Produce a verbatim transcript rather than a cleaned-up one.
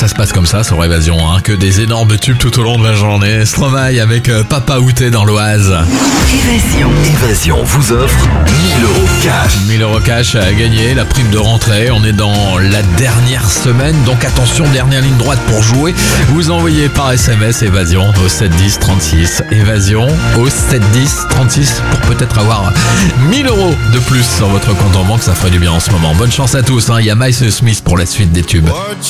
ça se passe comme ça sur Évasion, hein, que des énormes tubes tout au long de la journée. Stromae avec euh, Papa Outé dans l'Oise. Évasion. Évasion vous offre mille euros cash. mille euros cash à gagner, la prime de rentrée. On est dans la dernière semaine, donc attention, dernière ligne droite pour jouer. Vous envoyez par S M S Évasion au sept dix trente-six. Évasion au sept dix trente-six pour peut-être avoir mille euros de plus sur votre compte en banque. Ça ferait du bien en ce moment. Bonne chance à tous, hein. Il y a Miles Smith pour la suite des tubes.